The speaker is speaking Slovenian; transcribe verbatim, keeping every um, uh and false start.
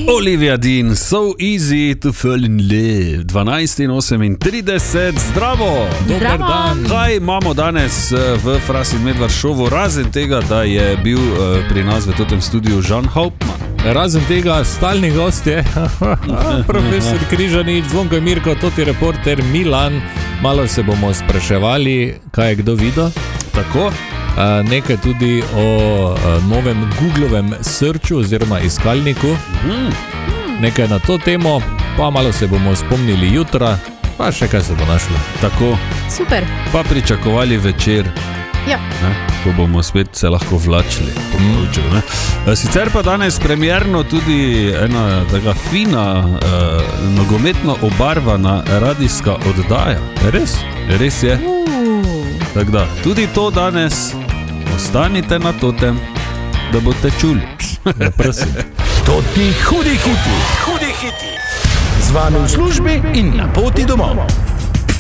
Olivia Dean, So Easy to Fall in Love, dvanajst in osemintrideset, zdravo! Dober dan! Kaj imamo danes v Fras in Medvard šovu, razen tega, da je bil pri nas v tem studiu Žan Hauptmann? Razen tega, stalni gost je profesor Križanič, Zvonko in Mirko, toti reporter Milan. Malo se bomo spraševali, kaj je kdo videl. Tako? Nekaj tudi o novem Googlovem searchu oziroma iskalniku. Mm. Nekaj na to temo, pa malo se bomo spomnili jutra, pa še kaj se bo našlo. Tako. Super. Pa pričakovali večer. Ja. Ne? Ko bomo spet se lahko vlačili. Pomočil, ne? Sicer pa danes premierno tudi ena taka fina, uh, nogometno obarvana radijska oddaja. Res? Res je. Uh. Tako da, tudi to danes ostanite na totem, da boste čuli. Ja, prosim. Toti hudi hiti, hudi hiti. Z vami v službi in na poti domov.